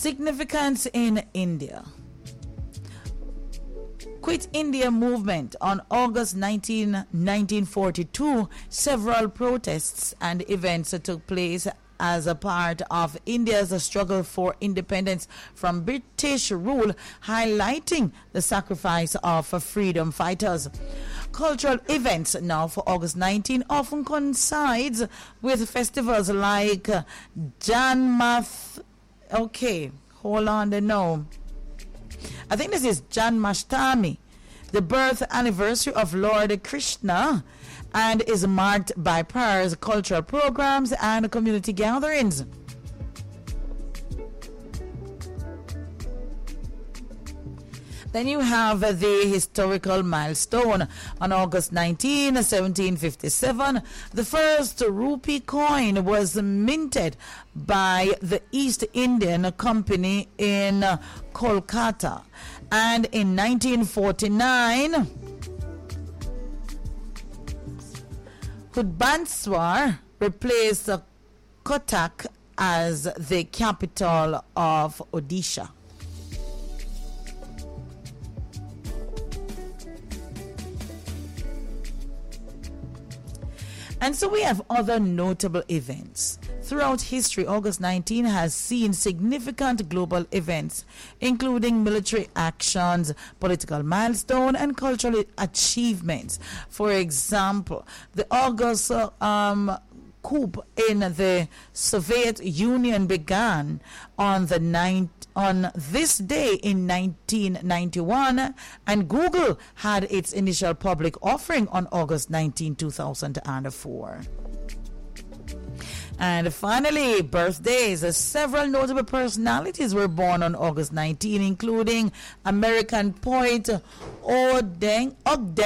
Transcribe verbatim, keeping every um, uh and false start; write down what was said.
Significance in India. Quit India movement on August nineteenth, nineteen forty-two. Several protests and events took place as a part of India's struggle for independence from British rule, highlighting the sacrifice of freedom fighters. Cultural events now for August nineteenth often coincides with festivals like Janmath. Okay, hold on there now. I think this is Janmashtami, the birth anniversary of Lord Krishna, and is marked by prayers, cultural programs, and community gatherings. Then you have the historical milestone. On August nineteenth, seventeen fifty-seven, the first rupee coin was minted by the East Indian Company in Kolkata. And in nineteen forty-nine, Bhubaneswar replaced Kotak as the capital of Odisha. And so we have other notable events. Throughout history, August nineteenth has seen significant global events, including military actions, political milestone, and cultural achievements. For example, the August um, coup in the Soviet Union began on the ninth on this day in nineteen ninety-one, and Google had its initial public offering on August nineteenth, two thousand four. And finally, birthdays. Several notable personalities were born on August nineteenth, including American poet Ogden